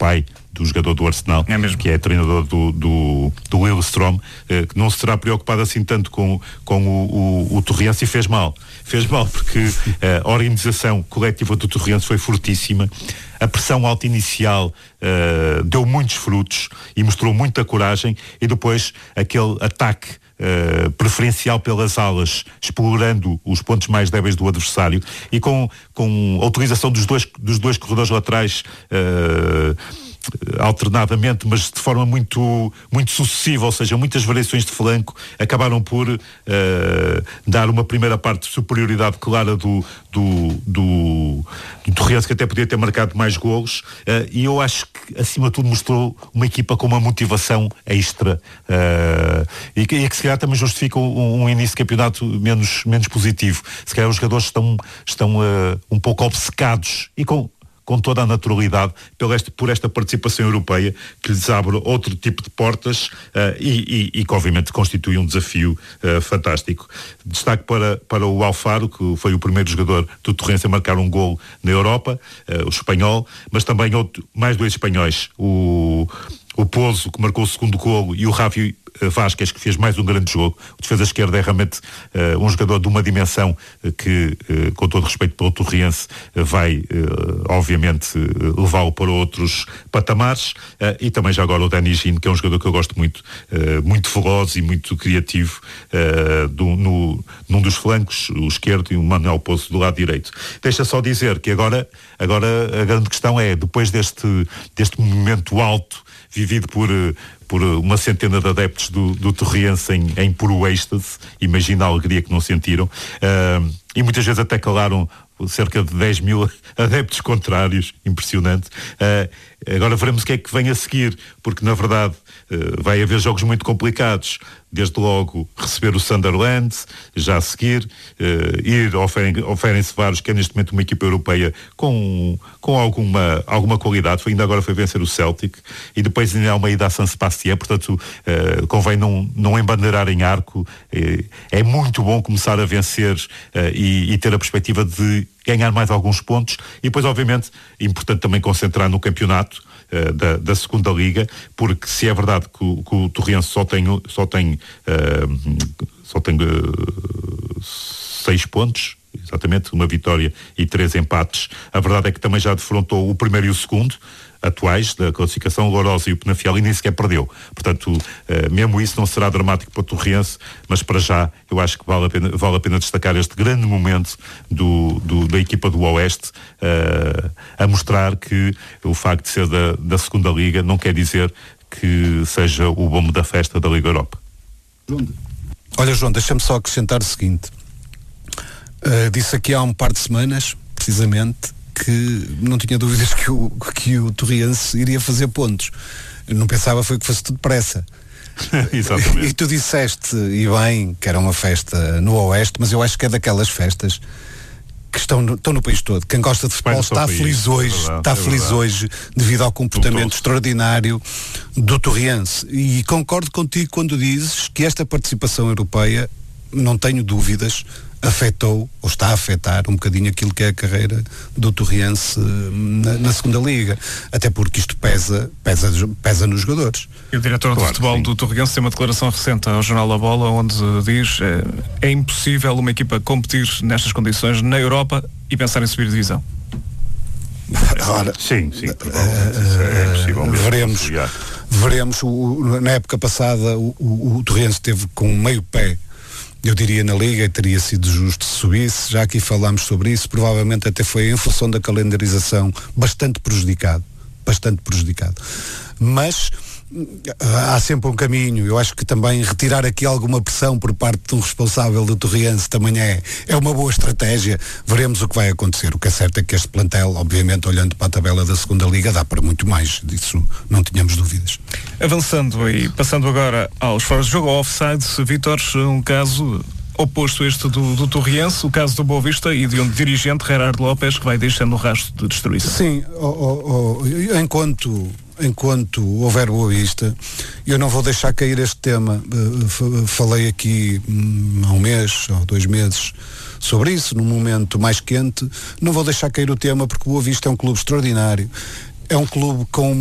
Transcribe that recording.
pai do jogador do Arsenal, que é treinador do Lillestrøm, que não se terá preocupado assim tanto com o Torriense, e fez mal porque a organização coletiva do Torriense foi fortíssima. A pressão alta inicial deu muitos frutos e mostrou muita coragem, e depois aquele ataque preferencial pelas alas, explorando os pontos mais débeis do adversário, e com a utilização dos dois corredores laterais alternadamente, mas de forma muito, muito sucessiva, ou seja, muitas variações de flanco, acabaram por dar uma primeira parte de superioridade clara do Torriense, que até podia ter marcado mais golos, e eu acho que acima de tudo mostrou uma equipa com uma motivação extra, e que se calhar também justifica um início de campeonato menos positivo. Se calhar os jogadores estão um pouco obcecados, e com toda a naturalidade, por esta participação europeia, que lhes abre outro tipo de portas, e que obviamente constitui um desafio fantástico. Destaque para o Alfaro, que foi o primeiro jogador do Torrense a marcar um golo na Europa, o espanhol, mas também mais dois espanhóis, o Pozo, que marcou o segundo golo, e o Ravi Vázquez, que fez mais um grande jogo. O defesa esquerda é realmente um jogador de uma dimensão que, com todo respeito pelo Torriense, vai obviamente levá-lo para outros patamares, e também já agora o Dani Gino, que é um jogador que eu gosto muito, muito veloz e muito criativo, num dos flancos, o esquerdo, e o Manuel Pozo do lado direito. Deixa só dizer que agora a grande questão é, depois deste momento alto vivido por uma centena de adeptos do Torriense em puro êxtase, imagina a alegria que não sentiram, e muitas vezes até calaram cerca de 10 mil adeptos contrários, impressionante. Agora veremos o que é que vem a seguir, porque na verdade vai haver jogos muito complicados. Desde logo receber o Sunderland, já a seguir oferem-se vários, que é neste momento uma equipa europeia com alguma qualidade. Ainda agora foi vencer o Celtic, e depois ainda há uma ida a San Sebastián, portanto convém não embandeirar em arco. É muito bom começar a vencer e ter a perspectiva de ganhar mais alguns pontos, e depois obviamente é importante também concentrar no campeonato da segunda liga, porque se é verdade que o Torriense só tem 6 pontos, exatamente, uma vitória e 3 empates, a verdade é que também já defrontou o primeiro e o segundo atuais da classificação, o Lourosa e o Penafiel, e nem sequer perdeu. Portanto, mesmo isso não será dramático para o Torriense, mas para já eu acho que vale a pena destacar este grande momento da equipa do Oeste, a mostrar que o facto de ser da segunda liga não quer dizer que seja o bombo da festa da Liga Europa. Olha, João, deixa-me só acrescentar o seguinte. Disse aqui há um par de semanas, precisamente, que não tinha dúvidas que o Torriense iria fazer pontos. Eu não pensava foi que fosse tudo depressa. Exatamente. E tu disseste, e bem, que era uma festa no Oeste, mas eu acho que é daquelas festas que estão no país todo. Quem gosta de futebol está feliz hoje, devido ao comportamento extraordinário do Torriense. E concordo contigo quando dizes que esta participação europeia, não tenho dúvidas, afetou ou está a afetar um bocadinho aquilo que é a carreira do Torriense na segunda liga, até porque isto pesa nos jogadores. E o diretor de futebol do Torriense tem uma declaração recente ao Jornal da Bola, onde diz é impossível uma equipa competir nestas condições na Europa e pensar em subir divisão. Ora, sim, é possível mesmo. Veremos. Na época passada o Torriense esteve com meio pé, eu diria, na Liga, e teria sido justo se subisse. Já aqui falámos sobre isso, provavelmente até foi em função da calendarização bastante prejudicado. Mas há sempre um caminho. Eu acho que também retirar aqui alguma pressão por parte de um responsável do Torriense também é uma boa estratégia. Veremos o que vai acontecer. O que é certo é que este plantel, obviamente, olhando para a tabela da segunda liga, dá para muito mais. Disso não tínhamos dúvidas. Avançando e passando agora aos fora de jogo, ao offside, Vítor, um caso oposto a este do Torriense, o caso do Boa Vista e de um dirigente, Gerardo Lopes, que vai deixando o rastro de destruição. Sim, enquanto houver Boa Vista, eu não vou deixar cair este tema. Falei aqui há um mês ou 2 meses sobre isso, num momento mais quente. Não vou deixar cair o tema, porque Boa Vista é um clube extraordinário. É um clube com